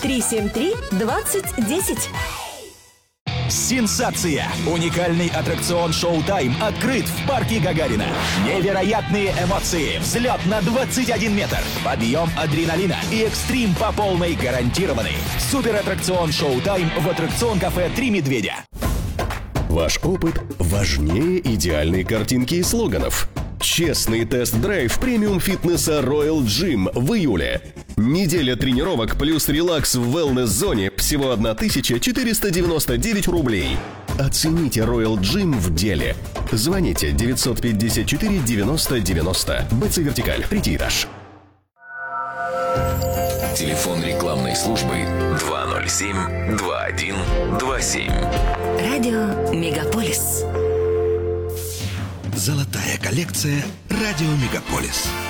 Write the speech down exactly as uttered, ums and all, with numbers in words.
три семь три двадцать десять. Сенсация! Уникальный аттракцион «Шоу-тайм» открыт в парке Гагарина. Невероятные эмоции, взлет на двадцать один метр, подъем адреналина и экстрим по полной гарантированы. Супер-аттракцион «Шоу-тайм» в аттракцион-кафе «Три медведя». Ваш опыт важнее идеальной картинки и слоганов. Честный тест-драйв премиум-фитнеса Royal Gym в июле. Неделя тренировок плюс релакс в wellness-зоне всего тысяча четыреста девяносто девять рублей. Оцените Royal Gym в деле. Звоните девятьсот пятьдесят четыре девяносто девяносто. БЦ «Вертикаль», третий этаж. Телефон рекламной службы два ноль семь два один два семь. Радио Мегаполис. Золотая коллекция «Радио Мегаполис».